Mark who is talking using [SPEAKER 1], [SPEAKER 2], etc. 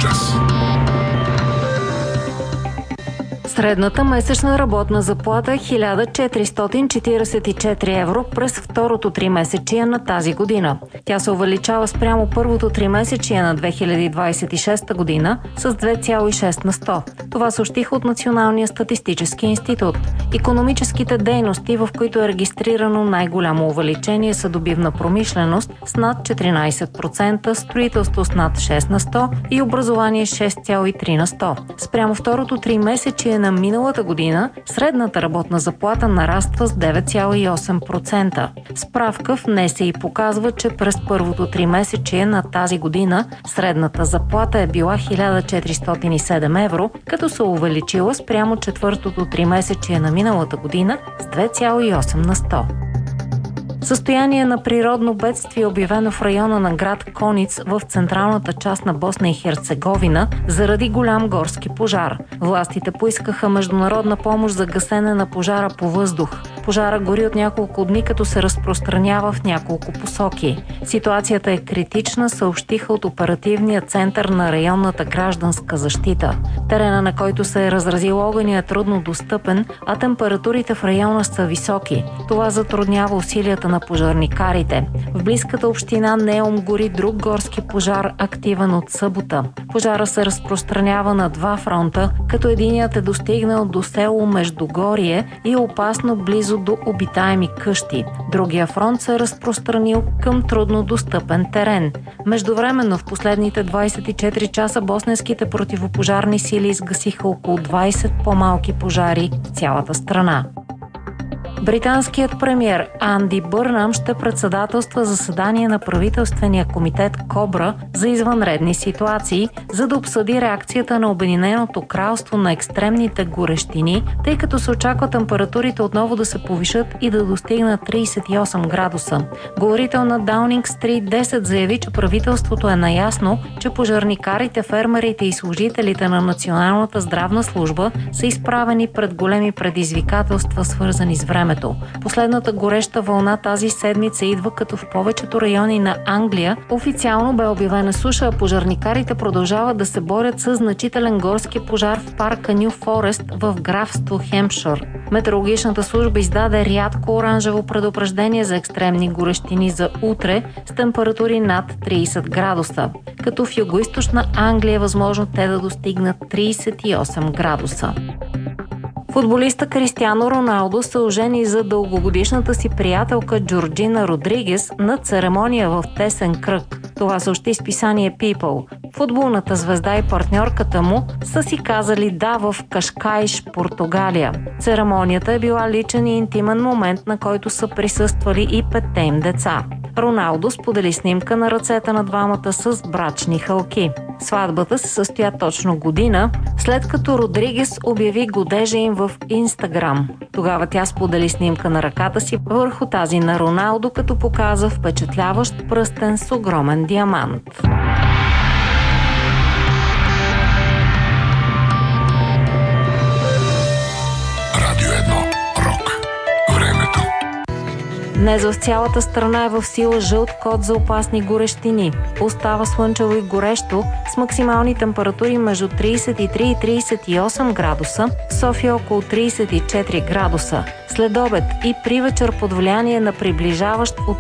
[SPEAKER 1] час.
[SPEAKER 2] Средната месечна работна заплата е 1444 евро през второто тримесечие на тази година. Тя се увеличава спрямо първото тримесечие на 2026 година с 2,6 на 100. Това съобщиха от Националния статистически институт. Икономическите дейности, в които е регистрирано най-голямо увеличение, са добивна промишленост с над 14%, строителство с над 6 на 100 и образование 6,3 на 100. Спрямо второто тримесечие на миналата година средната работна заплата нараства с 9,8%. Справка в НСИ показва, че през първото тримесечие на тази година средната заплата е била 1407 евро, като се увеличила спрямо четвъртото тримесечие на миналата година с 2,8 на 100. Състояние на природно бедствие, обявено в района на град Кониц в централната част на Босна и Херцеговина заради голям горски пожар. Властите поискаха международна помощ за гасене на пожара по въздух. Пожара гори от няколко дни, като се разпространява в няколко посоки. Ситуацията е критична, съобщиха от оперативния център на районната гражданска защита. Терена, на който се е разразил огъня, е трудно достъпен, а температурите в района са високи. Това затруднява усилията на пожарникарите. В близката община Неум гори друг горски пожар, активен от събота. Пожара се разпространява на два фронта, като единият е достигнал до село Междугорие и е опасно близо до обитаеми къщи. Другия фронт се е разпространил към трудно достъпен терен. Междувременно в последните 24 часа босненските противопожарни сили изгасиха около 20 по-малки пожари в цялата страна. Британският премиер Анди Бърнам ще председателства заседание на правителствения комитет Кобра за извънредни ситуации, за да обсъди реакцията на Обединеното кралство на екстремните горещини, тъй като се очаква температурите отново да се повишат и да достигнат 38 градуса. Говорител на Даунинг Стрит 10 заяви, че правителството е наясно, че пожарникарите, фермерите и служителите на Националната здравна служба са изправени пред големи предизвикателства, свързани с времето. Последната гореща вълна тази седмица идва, като в повечето райони на Англия официално бе обявена суша, а пожарникарите продължават да се борят с значителен горски пожар в парка Ню Форест в графство Хемпшир. Метеорологичната служба издаде рядко оранжево предупреждение за екстремни горещини за утре с температури над 30 градуса, като в югоизточна Англия е възможно те да достигнат 38 градуса. Футболиста Кристиано Роналдо се ожени за дългогодишната си приятелка Джорджина Родригес на церемония в тесен кръг. Това съобщи списание People. Футболната звезда и партньорката му са си казали да в Кашкайш, Португалия. Церемонията е била личен и интимен момент, на който са присъствали и 5-те им деца. Роналдо сподели снимка на ръцете на двамата с брачни хълки. Сватбата се състоя точно година, след като Родригес обяви годежа им в Инстаграм. Тогава тя сподели снимка на ръката си върху тази на Роналдо, като показа впечатляващ пръстен с огромен диамант. Днес в цялата страна е в сила жълт код за опасни горещини. Остава слънчево и горещо с максимални температури между 33 и 38 градуса, в София около 34 градуса. След обед и при вечер под влияние на приближаващ от